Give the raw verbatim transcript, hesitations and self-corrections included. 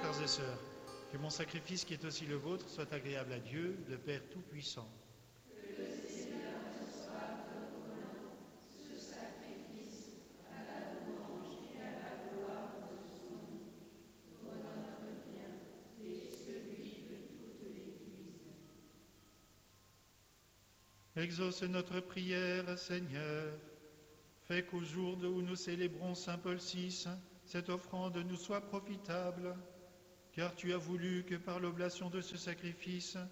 frères et sœurs, que mon sacrifice qui est aussi le vôtre soit agréable à Dieu, le Père Tout-Puissant. Que le Seigneur reçoive de vos mains ce sacrifice à la louange et à la gloire de son nom, pour notre bien et celui de toute l'Église. Exauce notre prière, Seigneur. Fais qu'au jour où nous célébrons Saint Paul six, cette offrande nous soit profitable, car tu as voulu que par l'oblation de ce sacrifice,